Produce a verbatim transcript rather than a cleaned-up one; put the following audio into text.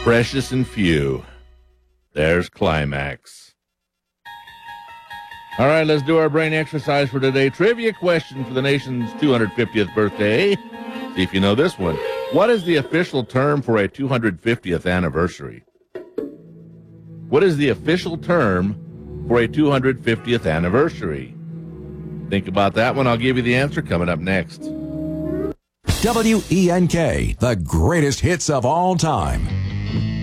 Precious and few. There's climax. All right, let's do our brain exercise for today. Trivia question for the nation's two hundred fiftieth birthday. See if you know this one. What is the official term for a two hundred fiftieth anniversary? What is the official term for a two hundred fiftieth anniversary? Think about that one. I'll give you the answer coming up next. W E N K, the greatest hits of all time.